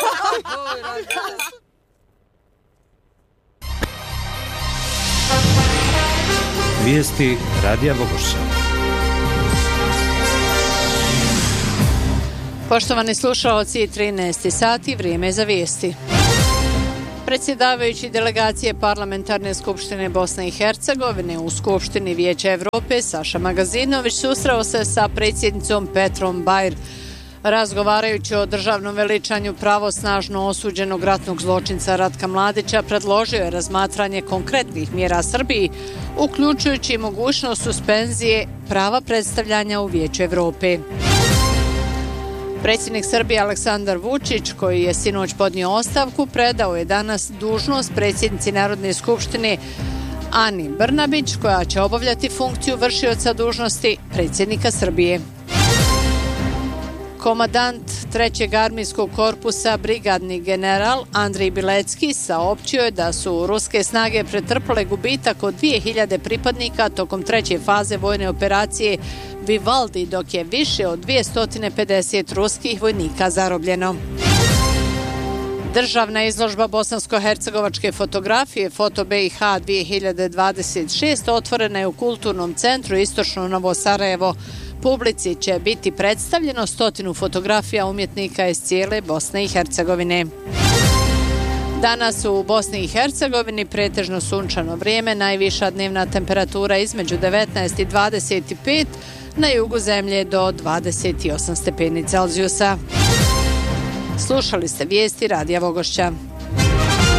Vijesti Radija Vogošća. Poštovani slušaoci, 13 sati, vrijeme za vijesti. Predsjedavajući delegacije Parlamentarne skupštine Bosne i Hercegovine u Skupštini Vijeća Europe Saša Magazinović susreo se sa predsjednicom Petrom Bajr. Razgovarajući o državnom veličanju pravosnažno osuđenog ratnog zločinca Ratka Mladića, predložio je razmatranje konkretnih mjera Srbiji, uključujući mogućnost suspenzije prava predstavljanja u Vijeću Europe. Predsjednik Srbije Aleksandar Vučić, koji je sinoć podnio ostavku, predao je danas dužnost predsjednici Narodne skupštine Ani Brnabić, koja će obavljati funkciju vršioca dužnosti predsjednika Srbije. Komandant 3. armijskog korpusa, brigadni general Andrij Bilecki, saopćio je da su ruske snage pretrpale gubitak od 2000 pripadnika tokom treće faze vojne operacije Vivaldi, dok je više od 250 ruskih vojnika zarobljeno. Državna izložba bosansko-hercegovačke fotografije Foto BiH 2026 otvorena je u Kulturnom centru Istočno Novo Sarajevo. Publici će biti predstavljeno 100 fotografija umjetnika iz cijele Bosne i Hercegovine. Danas u Bosni i Hercegovini pretežno sunčano vrijeme, najviša dnevna temperatura između 19 i 25, na jugu zemlje do 28 stepeni Celzijusa. Slušali ste vijesti Radija Vogošća.